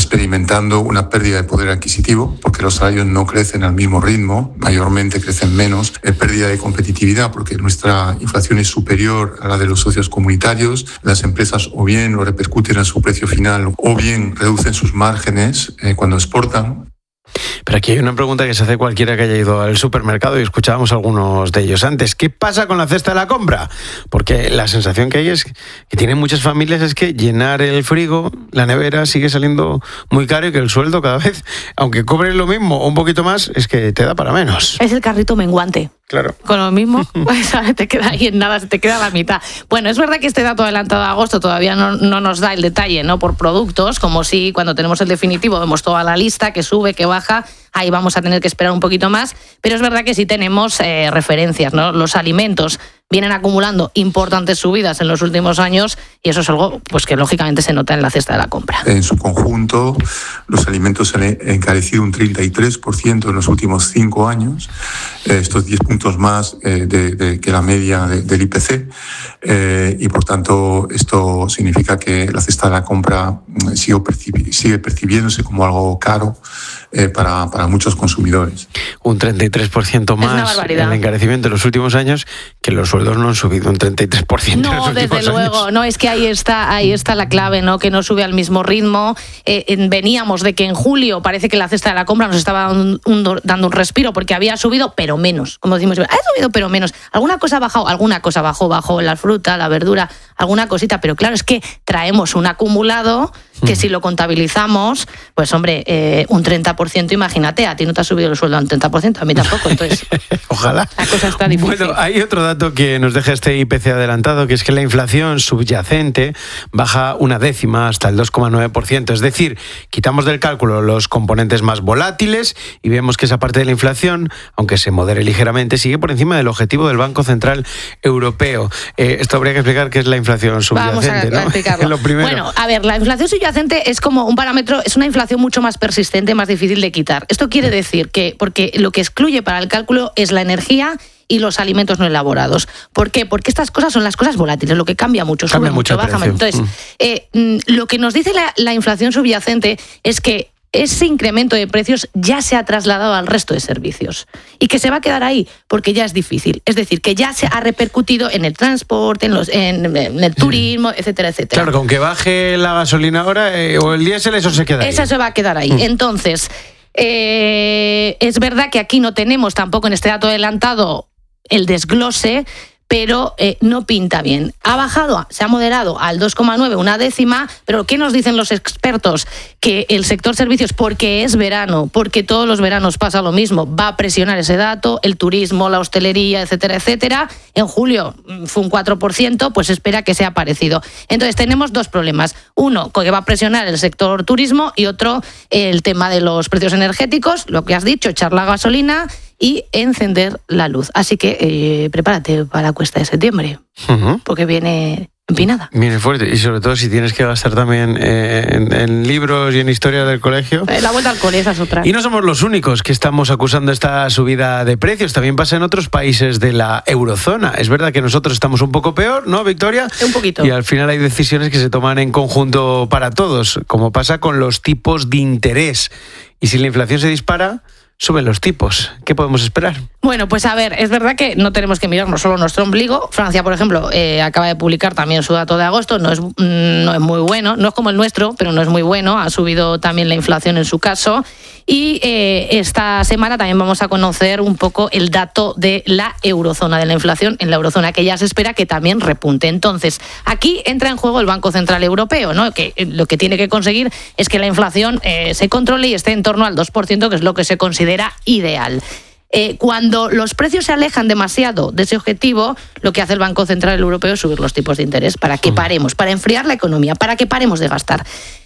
experimentando una pérdida de poder adquisitivo porque los salarios no crecen al mismo ritmo, mayormente crecen menos, pérdida de competitividad porque nuestra inflación es superior a la de los socios comunitarios, las empresas o bien lo repercuten en su precio final o bien reducen sus márgenes cuando exportan. Pero aquí hay una pregunta que se hace cualquiera que haya ido al supermercado y escuchábamos algunos de ellos antes. ¿Qué pasa con la cesta de la compra? Porque la sensación que hay es que tienen muchas familias es que llenar el frigo, la nevera, sigue saliendo muy caro y que el sueldo cada vez, aunque cobres lo mismo o un poquito más, es que te da para menos. Es el carrito menguante. Claro. Con lo mismo, pues te queda ahí en nada, se te queda la mitad. Bueno, es verdad que este dato adelantado de agosto todavía no nos da el detalle, ¿no? Por productos, como si cuando tenemos el definitivo vemos toda la lista que sube, que baja, ahí vamos a tener que esperar un poquito más, pero es verdad que sí tenemos referencias, ¿no? Los alimentos vienen acumulando importantes subidas en los últimos años y eso es algo pues que lógicamente se nota en la cesta de la compra. En su conjunto, los alimentos han encarecido un 33% en los últimos 5 años, estos 10 puntos más que la media del IPC, y por tanto esto significa que la cesta de la compra sigue percibiéndose como algo caro para muchos consumidores. Un 33% más en el encarecimiento en los últimos años, que los sueldos no han subido un 33% en los últimos años. No, desde luego, no, es que ahí está la clave, ¿no? Que no sube al mismo ritmo. Veníamos de que en julio parece que la cesta de la compra nos estaba dando un respiro porque había subido, pero menos. Como decimos, ha subido, pero menos. Alguna cosa bajó la fruta, la verdura, alguna cosita, pero claro, es que traemos un acumulado que si lo contabilizamos, pues hombre, un 30%, imagínate, a ti no te ha subido el sueldo un 30%, a mí tampoco, entonces ojalá. La cosa está difícil. Bueno, hay otro dato que nos deja este IPC adelantado, que es que la inflación subyacente baja 1/10 hasta el 2,9%, es decir, quitamos del cálculo los componentes más volátiles y vemos que esa parte de la inflación, aunque se modere ligeramente, sigue por encima del objetivo del Banco Central Europeo. Esto habría que explicar qué es la inflación subyacente, Vamos a explicarlo. Lo primero. Bueno, a ver, la inflación subyacente es como un parámetro, es una inflación mucho más persistente, más difícil de quitar. Esto quiere decir que, porque lo que excluye para el cálculo es la energía y los alimentos no elaborados. ¿Por qué? Porque estas cosas son las cosas volátiles, lo que cambia mucho, sube mucho, baja mucho. Entonces, lo que nos dice la inflación subyacente es que ese incremento de precios ya se ha trasladado al resto de servicios y que se va a quedar ahí porque ya es difícil. Es decir, que ya se ha repercutido en el transporte, en el turismo, etcétera, etcétera. Claro, con que baje la gasolina ahora o el diésel, eso se queda ahí. Eso se va a quedar ahí. Entonces, es verdad que aquí no tenemos tampoco en este dato adelantado el desglose, pero no pinta bien. Se ha moderado al 2,9, 1/10, pero ¿qué nos dicen los expertos? Que el sector servicios, porque es verano, porque todos los veranos pasa lo mismo, va a presionar ese dato, el turismo, la hostelería, etcétera, etcétera. En julio fue un 4%, pues espera que sea parecido. Entonces tenemos dos problemas. Uno, que va a presionar el sector turismo y otro, el tema de los precios energéticos, lo que has dicho, echar la gasolina y encender la luz. Así que prepárate para la cuesta de septiembre, porque viene empinada. Viene fuerte, y sobre todo si tienes que gastar también en libros y en historia del colegio. La vuelta al cole, esa es otra. Y no somos los únicos que estamos acusando esta subida de precios, también pasa en otros países de la eurozona. Es verdad que nosotros estamos un poco peor, ¿no, Victoria? Un poquito. Y al final hay decisiones que se toman en conjunto para todos, como pasa con los tipos de interés. Y si la inflación se dispara, suben los tipos. ¿Qué podemos esperar? Bueno, pues a ver, es verdad que no tenemos que mirarnos solo nuestro ombligo. Francia, por ejemplo, acaba de publicar también su dato de agosto. No es muy bueno, no es como el nuestro, pero no es muy bueno. Ha subido también la inflación en su caso. Y esta semana también vamos a conocer un poco el dato de la eurozona, de la inflación en la eurozona, que ya se espera que también repunte. Entonces, aquí entra en juego el Banco Central Europeo, ¿no? Que lo que tiene que conseguir es que la inflación se controle y esté en torno al 2%, que es lo que se considera ideal. Cuando los precios se alejan demasiado de ese objetivo, lo que hace el Banco Central Europeo es subir los tipos de interés para que paremos, para enfriar la economía, para que paremos de gastar.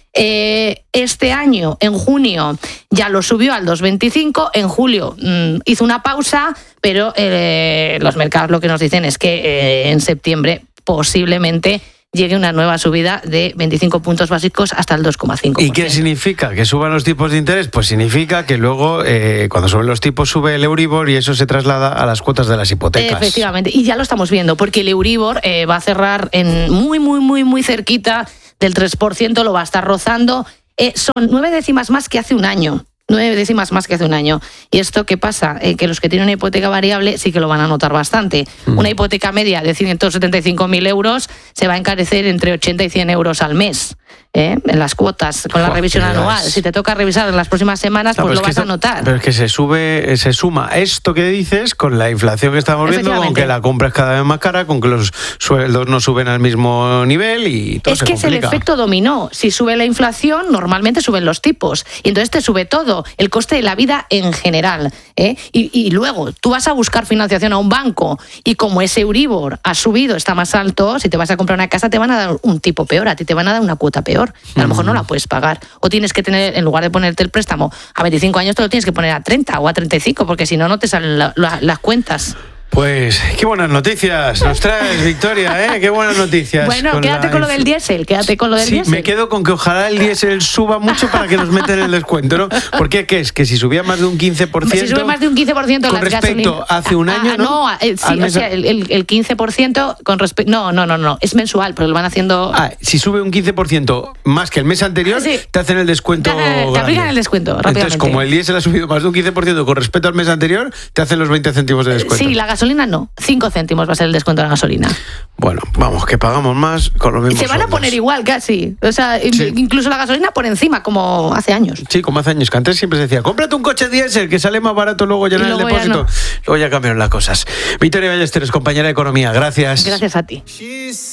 Este año, en junio, ya lo subió al 2,25, en julio hizo una pausa, pero los mercados lo que nos dicen es que en septiembre posiblemente llegue una nueva subida de 25 puntos básicos hasta el 2,5%. ¿Y qué significa? ¿Que suban los tipos de interés? Pues significa que luego, cuando suben los tipos, sube el Euribor y eso se traslada a las cuotas de las hipotecas. Efectivamente, y ya lo estamos viendo, porque el Euribor va a cerrar en muy cerquita del 3%, lo va a estar rozando son 9 décimas más que hace un año. 9 décimas más que hace un año. ¿Y esto qué pasa? Que los que tienen una hipoteca variable sí que lo van a notar bastante. Una hipoteca media de 175.000 euros se va a encarecer entre 80 y 100 euros al mes. En las cuotas, con la revisión anual. Si te toca revisar en las próximas semanas, pues lo vas a notar. Pero es que se suma esto que dices con la inflación que estamos viendo, con que la compra es cada vez más cara, con que los sueldos no suben al mismo nivel y todo se complica. Es el efecto dominó. Si sube la inflación, normalmente suben los tipos. Y entonces te sube todo, el coste de la vida en general. Y luego, tú vas a buscar financiación a un banco y como ese Euribor ha subido, está más alto, si te vas a comprar una casa te van a dar un tipo peor, a ti te van a dar una cuota peor. A lo mejor no la puedes pagar. O tienes que tener, en lugar de ponerte el préstamo a 25 años, te lo tienes que poner a 30 o a 35, porque si no, no te salen las cuentas. Pues qué buenas noticias nos traes, Victoria, qué buenas noticias. Bueno, quédate con lo del diésel, Sí, me quedo con que ojalá el diésel suba mucho para que nos metan el descuento, ¿no? Porque ¿qué es? Que si subía más de un 15%... Si sube más de un 15% con respecto a hace un año, ¿no? Sí, o sea, el 15% con respecto... No, es mensual, pero lo van haciendo... Si sube un 15% más que el mes anterior, sí, te hacen el descuento. Te aplican el descuento rápidamente. Entonces, como el diésel ha subido más de un 15% con respecto al mes anterior, te hacen los 20 céntimos de descuento. Sí, la gasolina no, 5 céntimos va a ser el descuento de la gasolina. Bueno, vamos, que pagamos más con lo mismo. Se van a poner igual casi. O sea, sí, incluso la gasolina por encima, como hace años. Sí, como hace años, que antes siempre se decía, cómprate un coche diésel, que sale más barato luego llenar el depósito. Luego ya cambiaron las cosas. Victoria Ballesteros, compañera de Economía, gracias. Gracias a ti.